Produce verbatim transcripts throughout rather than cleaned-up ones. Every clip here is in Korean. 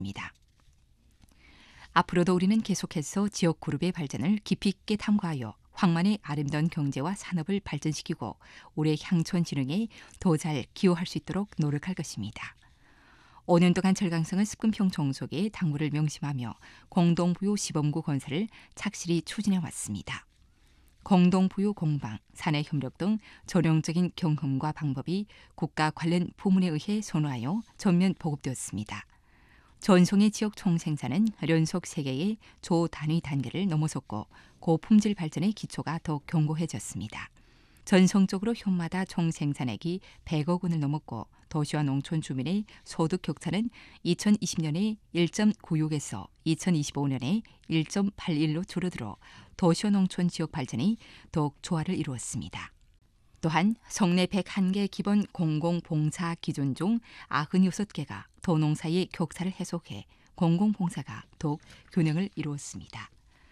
앞으로도 우리는 계속해서 지역 그룹의 발전을 깊이 있게 탐구하여 황만의 아름다운 경제와 산업을 발전시키고 우리의 향촌 진흥에 더 잘 기여할 수 있도록 노력할 것입니다. 오 년 동안 절강성은 습근평 종속의 당부를 명심하며 공동부유 시범구 건설을 착실히 추진해 왔습니다. 공동부유 공방, 사내협력 등 전형적인 경험과 방법이 국가 관련 부문에 의해 선호하여 전면 보급되었습니다. 전송의 지역 총생산은 연속 세계의 조단위 단계를 넘어섰고 고품질 발전의 기초가 더욱 견고해졌습니다. 전성적으로 현마다 총생산액이 백억 원을 넘었고 도시와 농촌 주민의 소득 격차는 이천이십 년에 일 점 구육에서 이천이십오 년에 일 점 팔일로 줄어들어 도시와 농촌 지역 발전이 더욱 조화를 이루었습니다. 또한 성내 백일 개 기본 공공봉사 기존 중 구십육 개가 도농사의 격차를 해소해 공공봉사가 더욱 균형을 이루었습니다.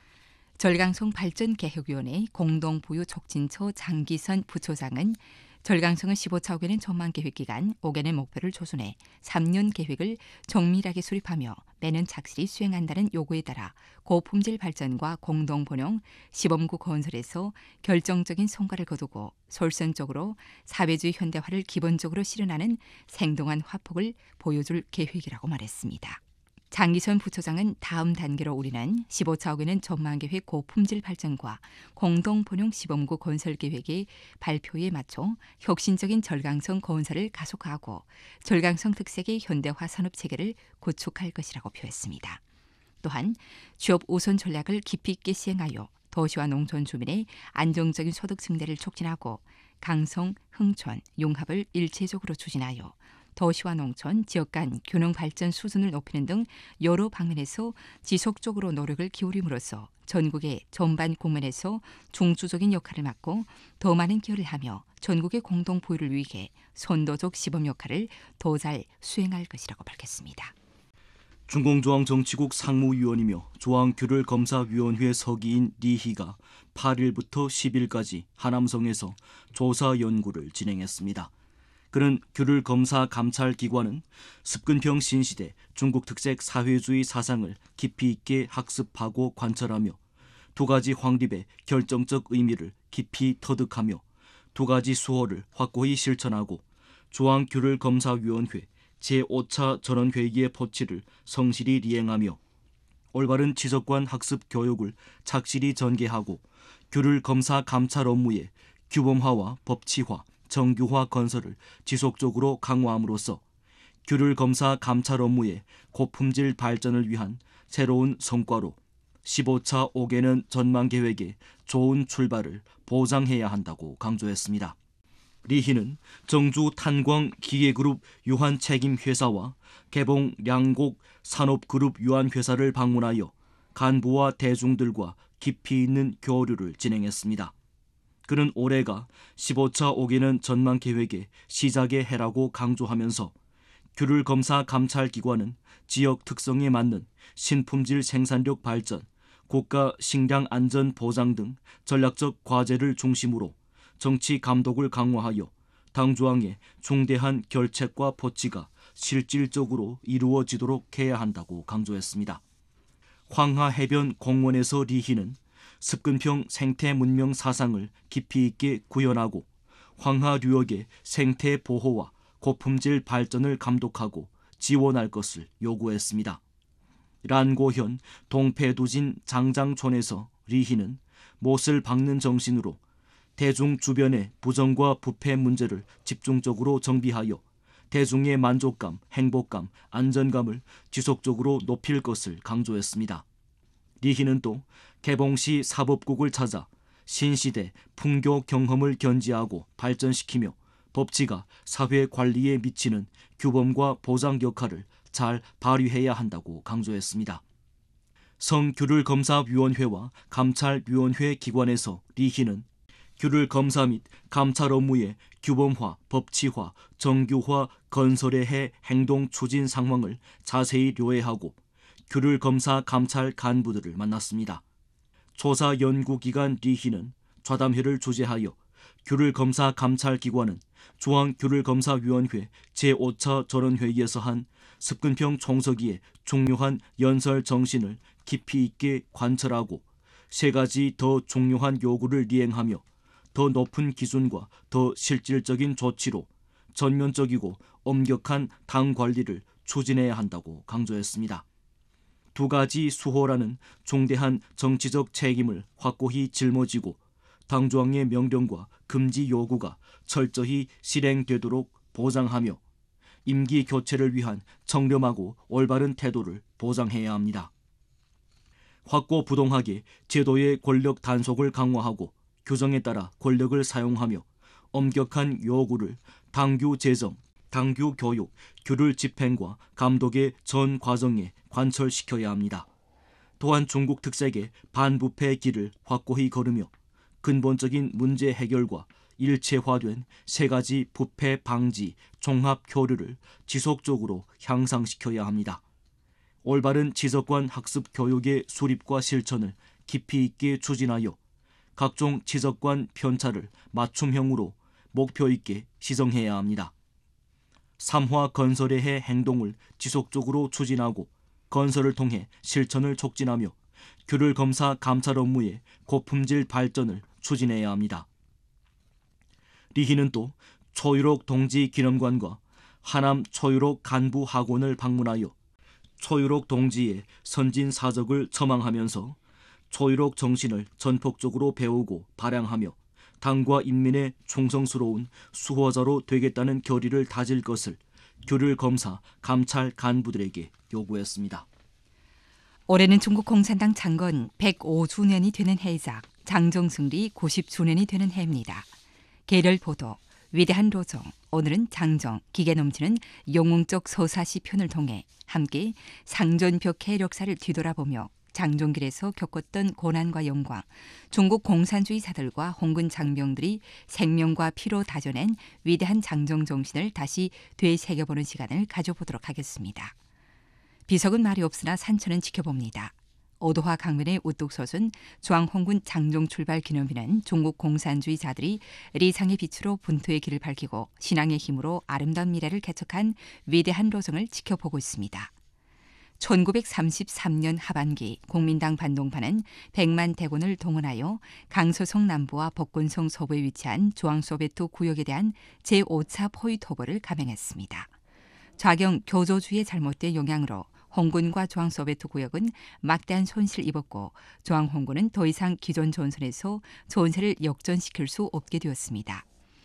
절강성 발전계획위원회 공동부유 촉진처 장기선 부처장은 절강성은 십오 차 오 개년 전망 계획 기간 오 개년 목표를 조순해 삼 년 계획을 정밀하게 수립하며 매년 착실히 수행한다는 요구에 따라 고품질 발전과 공동번영 시범구 건설에서 결정적인 성과를 거두고 솔선적으로 사회주의 현대화를 기본적으로 실현하는 생동한 화폭을 보여줄 계획이라고 말했습니다. 장기선 부처장은 다음 단계로 우리는 십오 차 오 개년 전망계획 고품질 발전과 공동번영 시범구 건설 계획의 발표에 맞춰 혁신적인 절강성 건설을 가속화하고 절강성 특색의 현대화 산업체계를 구축할 것이라고 표했습니다. 또한 취업 우선 전략을 깊이 있게 시행하여 도시와 농촌 주민의 안정적인 소득 증대를 촉진하고 강성, 흥촌, 융합을 일체적으로 추진하여 도시와 농촌, 지역 간 균형 발전 수준을 높이는 등 여러 방면에서 지속적으로 노력을 기울임으로써 전국의 전반 국면에서 중추적인 역할을 맡고 더 많은 기여를 하며 전국의 공동 보유를 위해 선도적 시범 역할을 더 잘 수행할 것이라고 밝혔습니다. 중공조항정치국 상무위원이며 조항규를검사위원회 서기인 리희가 팔 일부터 십 일까지 하남성에서 조사 연구를 진행했습니다. 그는 귤을 검사 감찰 기관은 습근평 신시대 중국 특색 사회주의 사상을 깊이 있게 학습하고 관철하며 두 가지 확립의 결정적 의미를 깊이 터득하며 두 가지 수호를 확고히 실천하고 조항 귤을 검사위원회 제오 차 전원회의의 포치를 성실히 리행하며 올바른 지적관 학습 교육을 착실히 전개하고 귤을 검사 감찰 업무의 규범화와 법치화, 정규화 건설을 지속적으로 강화함으로써 귤을 검사 감찰 업무의 고품질 발전을 위한 새로운 성과로 십오 차 오 개년 전망 계획의 좋은 출발을 보장해야 한다고 강조했습니다. 리희는 정주 탄광 기계그룹 유한책임회사와 개봉 량곡 산업그룹 유한회사를 방문하여 간부와 대중들과 깊이 있는 교류를 진행했습니다. 그는 올해가 십오 차 오 개년 전망 계획의 시작의 해라고 강조하면서 귤을 검사 감찰 기관은 지역 특성에 맞는 신품질 생산력 발전, 국가 식량 안전 보장 등 전략적 과제를 중심으로 정치 감독을 강화하여 당조항의 중대한 결책과 포치가 실질적으로 이루어지도록 해야 한다고 강조했습니다. 황하해변 공원에서 리희는 습근평 생태 문명 사상을 깊이 있게 구현하고 황하류역의 생태 보호와 고품질 발전을 감독하고 지원할 것을 요구했습니다. 란고현 동패두진 장장촌에서 리희는 못을 박는 정신으로 대중 주변의 부정과 부패 문제를 집중적으로 정비하여 대중의 만족감, 행복감, 안전감을 지속적으로 높일 것을 강조했습니다. 리희는 또 개봉시 사법국을 찾아 신시대 풍교 경험을 견지하고 발전시키며 법치가 사회 관리에 미치는 규범과 보장 역할을 잘 발휘해야 한다고 강조했습니다. 성귤을 검사위원회와 감찰위원회 기관에서 리희는 귤을 검사 및 감찰 업무의 규범화, 법치화, 정규화 건설의 해 행동 추진 상황을 자세히 료해하고 귤을 검사 감찰 간부들을 만났습니다. 조사 연구기관 리희는 좌담회를 주재하여 귤을 검사 감찰 기관은 중앙 귤을 검사위원회 제오 차 전원회의에서 한 습근평 총서기의 중요한 연설 정신을 깊이 있게 관철하고 세 가지 더 중요한 요구를 이행하며 더 높은 기준과 더 실질적인 조치로 전면적이고 엄격한 당 관리를 추진해야 한다고 강조했습니다. 두 가지 수호라는 중대한 정치적 책임을 확고히 짊어지고 당조항의 명령과 금지 요구가 철저히 실행되도록 보장하며 임기 교체를 위한 청렴하고 올바른 태도를 보장해야 합니다. 확고부동하게 제도의 권력 단속을 강화하고 규정에 따라 권력을 사용하며 엄격한 요구를 당규 제정, 당규 교육, 규율 집행과 감독의 전 과정에 관철시켜야 합니다. 또한 중국 특색의 반부패 길을 확고히 걸으며 근본적인 문제 해결과 일체화된 세 가지 부패 방지 종합 교류를 지속적으로 향상시켜야 합니다. 올바른 지적관 학습 교육의 수립과 실천을 깊이 있게 추진하여 각종 지적관 편차를 맞춤형으로 목표 있게 시정해야 합니다. 삼화 건설의 해 행동을 지속적으로 추진하고 건설을 통해 실천을 촉진하며 규율 검사 감찰 업무의 고품질 발전을 추진해야 합니다. 리희는 또 초유록 동지 기념관과 하남 초유록 간부 학원을 방문하여 초유록 동지의 선진 사적을 첨앙하면서 초유록 정신을 전폭적으로 배우고 발扬하며 당과 인민의 충성스러운 수호자로 되겠다는 결의를 다질 것을 규율 검사 감찰 간부들에게 요구했습니다. 올해는 중국 공산당 창건 백오 주년이 되는 해이자 장정승리 구십 주년이 되는 해입니다. 계렬 보도, 위대한 로정, 오늘은 장정, 기계 넘치는 영웅적 서사시 편을 통해 함께 상전벽해 역사를 뒤돌아보며 장종길에서 겪었던 고난과 영광, 중국 공산주의자들과 홍군 장병들이 생명과 피로 다져낸 위대한 장정 정신을 다시 되새겨보는 시간을 가져보도록 하겠습니다. 비석은 말이 없으나 산천은 지켜봅니다. 오도화 강변의 우뚝 솟은 중앙홍군 장정 출발 기념비는 중국 공산주의자들이 리상의 빛으로 분투의 길을 밝히고 신앙의 힘으로 아름다운 미래를 개척한 위대한 로정을 지켜보고 있습니다. 천구백삼십삼 년 하반기 국민당 반동파는 백만 대군을 동원하여 강서성 남부와 법군성 서부에 위치한 중앙소베트 구역에 대한 제오 차 포위토벌을 감행했습니다. 좌경 교조주의 잘못된 영향으로 홍군과 중앙소베트 구역은 막대한 손실을 입었고 중앙홍군은 더 이상 기존 전선에서 전세를 역전시킬 수 없게 되었습니다.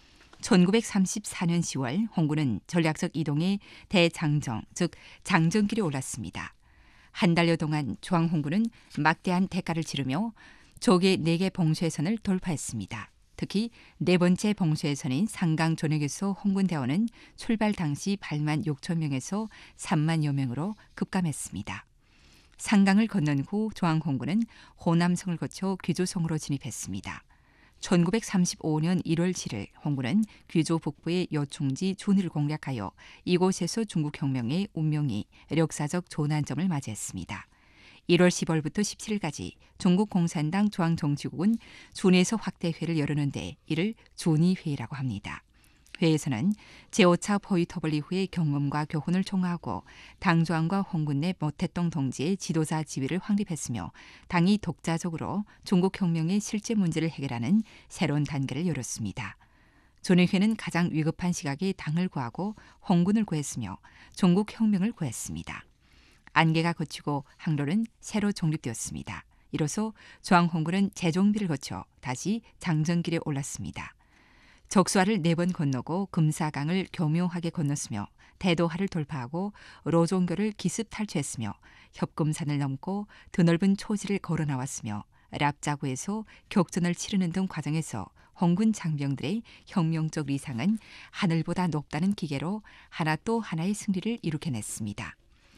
천구백삼십사 년 시월 홍군은 전략적 이동에 대장정, 즉 장정길에 올랐습니다. 한 달여 동안 중앙홍군은 막대한 대가를 치르며 적의 네 개 봉쇄선을 돌파했습니다. 특히 네 번째 봉쇄선인 상강 전역에서 홍군 대원은 출발 당시 팔만 육천 명에서 삼만여 명으로 급감했습니다. 상강을 건넌 후 중앙홍군은 호남성을 거쳐 귀조성으로 진입했습니다. 천구백삼십오 년 일월 칠일 홍군은 귀조 북부의 여충지 준을 공략하여 이곳에서 중국혁명의 운명이 역사적 조난점을 맞이했습니다. 일월 십오일부터 십칠일까지 중국 공산당 중앙정치국은 준에서 확대회를 열었는데 이를 준이회의라고 합니다. 회에서는 제오 차 포위토벌 이후의 경험과 교훈을 총화하고 당조항과 홍군 내 모태동 동지의 지도자 지위를 확립했으며 당이 독자적으로 중국혁명의 실제 문제를 해결하는 새로운 단계를 열었습니다. 준회회는 가장 위급한 시각에 당을 구하고 홍군을 구했으며 중국혁명을 구했습니다. 안개가 걷히고 항로는 새로 정립되었습니다. 이로써 중앙홍군은 재정비를 거쳐 다시 장정길에 올랐습니다. 적수하를 네 번 건너고 금사강을 교묘하게 건넜으며 대도하를 돌파하고 로종교를 기습 탈취했으며 협금산을 넘고 드넓은 초지를 걸어 나왔으며 랍자구에서 격전을 치르는 등 과정에서 홍군 장병들의 혁명적 리상은 하늘보다 높다는 기계로 하나 또 하나의 승리를 이룩해냈습니다.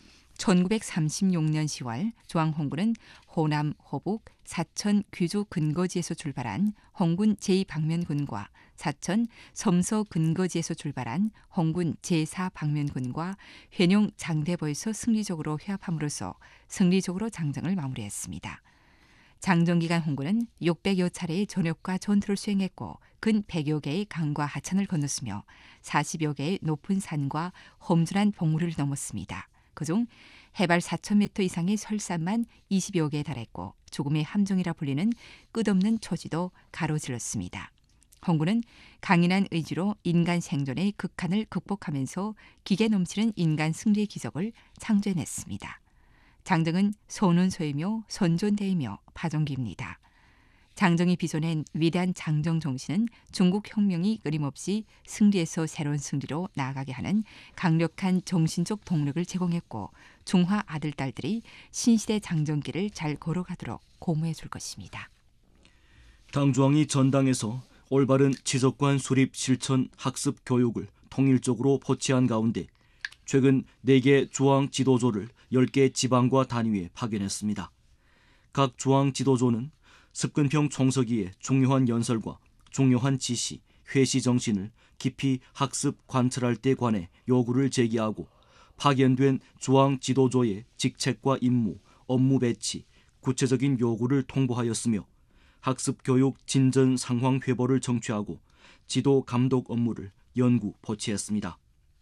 천구백삼십육 년 시월 중앙홍군은 호남, 호북, 사천 귀주 근거지에서 출발한 홍군 제이 방면군과 사천 섬서 근거지에서 출발한 홍군 제사 방면군과 회룡 장대보에서 승리적으로 회합함으로써 승리적으로 장정을 마무리했습니다. 장정기간 홍군은 육백여 차례의 전역과 전투를 수행했고 근 백여 개의 강과 하천을 건넜으며 사십여 개의 높은 산과 험준한 봉우리를 넘었습니다. 그중 해발 사천 미터 이상의 설산만 이십여 개에 달했고 죽음의 함정이라 불리는 끝없는 초지도 가로질렀습니다. 홍구는 강인한 의지로 인간 생존의 극한을 극복하면서 기계 넘치는 인간 승리의 기적을 창조해냈습니다. 장정은 소는소이며 선존대이며 파종기입니다. 장정이 빚어낸 위대한 장정 정신은 중국 혁명이 끊임없이 승리에서 새로운 승리로 나아가게 하는 강력한 정신적 동력을 제공했고 중화 아들, 딸들이 신시대 장정길을 잘 걸어가도록 고무해 줄 것입니다. 당조항이 전당에서 올바른 지적관 수립 실천 학습 교육을 통일적으로 포치한 가운데 최근 네 개 조항 지도조를 열 개 지방과 단위에 파견했습니다. 각 조항 지도조는 습근평 총서기의 중요한 연설과 중요한 지시, 회시 정신을 깊이 학습 관철할 때 관해 요구를 제기하고 파견된 조항 지도조의 직책과 임무, 업무 배치, 구체적인 요구를 통보하였으며 학습 교육 진전 상황 회보를 정취하고 지도 감독 업무를 연구 포치했습니다.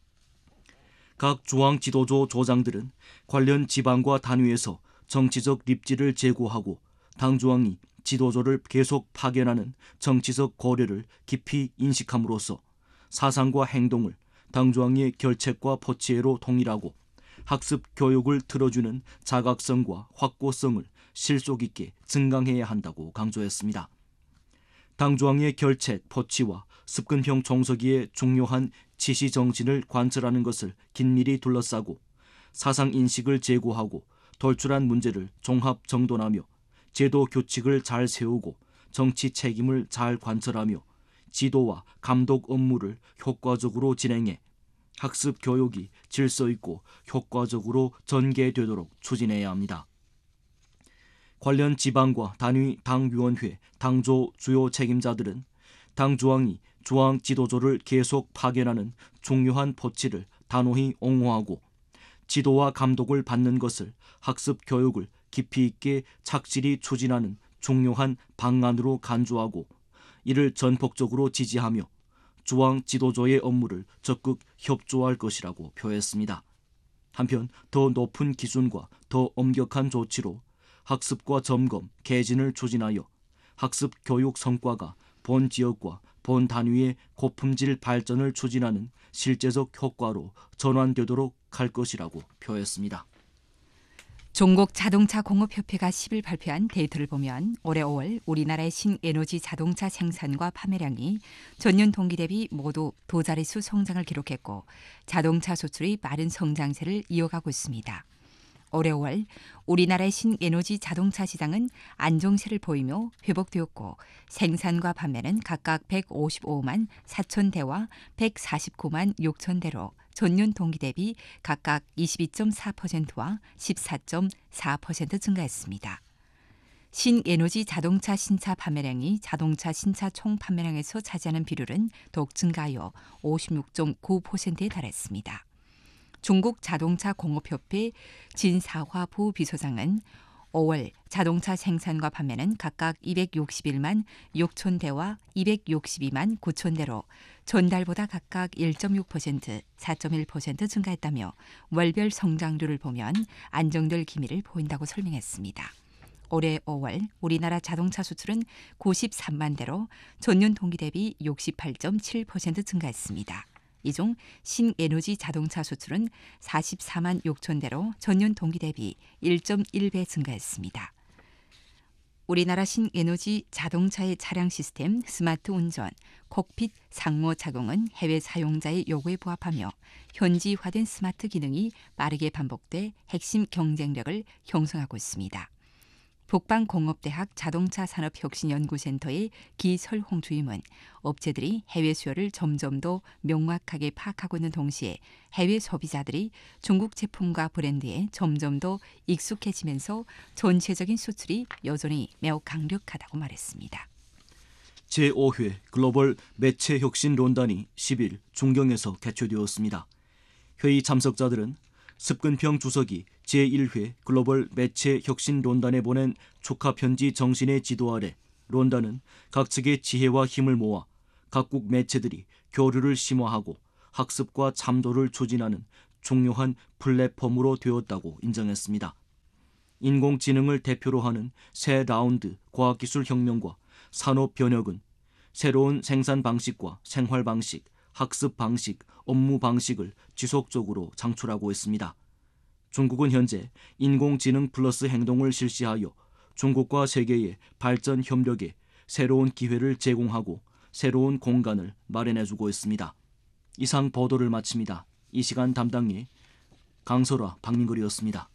각 조항 지도조 조장들은 관련 지방과 단위에서 정치적 립지를 제고하고 당조항이 지도조를 계속 파견하는 정치적 고려를 깊이 인식함으로써 사상과 행동을 당조항의 결책과 포치해로 통일하고 학습 교육을 틀어주는 자각성과 확고성을 실속 있게 증강해야 한다고 강조했습니다. 당조항의 결책, 포치와 습근평 총서기의 중요한 지시 정신을 관철하는 것을 긴밀히 둘러싸고 사상인식을 제고하고 돌출한 문제를 종합 정돈하며 제도 규칙을 잘 세우고 정치 책임을 잘 관철하며 지도와 감독 업무를 효과적으로 진행해 학습 교육이 질서 있고 효과적으로 전개되도록 추진해야 합니다. 관련 지방과 단위 당위원회, 당조 주요 책임자들은 당 조항이 조항 지도조를 계속 파견하는 중요한 포치를 단호히 옹호하고 지도와 감독을 받는 것을 학습 교육을 깊이 있게 착실히 추진하는 중요한 방안으로 간주하고 이를 전폭적으로 지지하며 조항 지도조의 업무를 적극 협조할 것이라고 표했습니다. 한편 더 높은 기준과 더 엄격한 조치로 학습과 점검, 개진을 추진하여 학습 교육 성과가 본 지역과 본 단위의 고품질 발전을 추진하는 실제적 효과로 전환되도록 할 것이라고 표했습니다. 중국 자동차 공업협회가 십 일 발표한 데이터를 보면 올해 오월 우리나라의 신에너지 자동차 생산과 판매량이 전년 동기 대비 모두 두 자릿수 성장을 기록했고 자동차 수출이 빠른 성장세를 이어가고 있습니다. 올해 오월 우리나라의 신에너지 자동차 시장은 안정세를 보이며 회복되었고 생산과 판매는 각각 백오십오만 사천 대와 백사십구만 육천 대로 전년 동기 대비 각각 이십이 점 사 퍼센트와 십사 점 사 퍼센트 증가했습니다. 신에너지 자동차 신차 판매량이 자동차 신차 총 판매량에서 차지하는 비율은 더욱 증가하여 오십육 점 구 퍼센트에 달했습니다. 중국 자동차 공업협회 진사화 부비서장은 오월 자동차 생산과 판매는 각각 이백육십일만 육천 대와 이백육십이만 구천 대로 전달보다 각각 일 점 육 퍼센트, 사 점 일 퍼센트 증가했다며 월별 성장률을 보면 안정될 기미를 보인다고 설명했습니다. 올해 오월 우리나라 자동차 수출은 구십삼만 대로 전년 동기 대비 육십팔 점 칠 퍼센트 증가했습니다. 이 중 신에너지 자동차 수출은 사십사만 육천 대로 전년 동기 대비 일 점 일 배 증가했습니다. 우리나라 신에너지 자동차의 차량 시스템, 스마트 운전, 콕핏 상모 작용은 해외 사용자의 요구에 부합하며 현지화된 스마트 기능이 빠르게 반복돼 핵심 경쟁력을 형성하고 있습니다. 북방공업대학 자동차산업혁신연구센터의 기설홍 주임은 업체들이 해외 수요를 점점 더 명확하게 파악하고 있는 동시에 해외 소비자들이 중국 제품과 브랜드에 점점 더 익숙해지면서 전체적인 수출이 여전히 매우 강력하다고 말했습니다. 제오 회 글로벌 매체혁신 논단이 십 일 중경에서 개최되었습니다. 회의 참석자들은 습근평 주석이 제일 회 글로벌 매체 혁신 논단에 보낸 축하 편지 정신의 지도 아래 논단은 각 측의 지혜와 힘을 모아 각국 매체들이 교류를 심화하고 학습과 참도를 추진하는 중요한 플랫폼으로 되었다고 인정했습니다. 인공지능을 대표로 하는 새 라운드 과학기술 혁명과 산업 변혁은 새로운 생산 방식과 생활 방식, 학습 방식, 업무 방식을 지속적으로 창출하고 있습니다. 중국은 현재 인공지능 플러스 행동을 실시하여 중국과 세계의 발전 협력에 새로운 기회를 제공하고 새로운 공간을 마련해주고 있습니다. 이상 보도를 마칩니다. 이 시간 담당이 강설아 박민걸이었습니다.